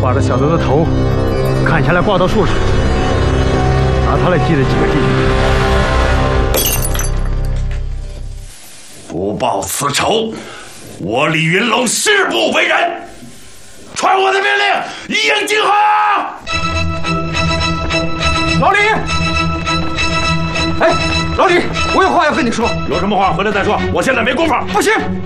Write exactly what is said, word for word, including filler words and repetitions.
把这小子的头砍下来挂到树上，拿他来祭了几个弟兄。 不报此仇，我李云龙誓不为人。传我的命令，一应惊哈！ 老李，哎，老李，我有话要跟你说。 有什么话回来再说，我现在没工夫。 不行。